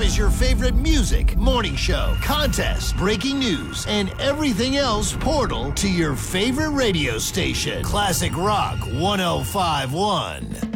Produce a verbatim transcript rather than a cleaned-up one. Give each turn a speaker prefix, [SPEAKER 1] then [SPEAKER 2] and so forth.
[SPEAKER 1] is your favorite music, morning show, contest, breaking news, and everything else portal to your favorite radio station. Classic Rock one oh five point one.